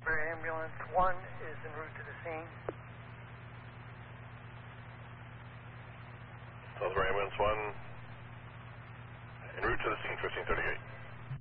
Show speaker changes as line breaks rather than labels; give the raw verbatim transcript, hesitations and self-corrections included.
Ambulance one is en route to the scene.
Salisbury Ambulance one, en route to the scene, fifteen thirty-eight.